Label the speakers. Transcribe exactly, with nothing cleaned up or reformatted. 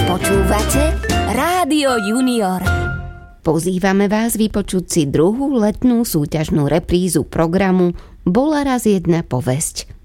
Speaker 1: Počúvate Rádio Junior. Pozývame vás vypočuť si druhú letnú súťažnú reprízu programu Bola raz jedna povesť.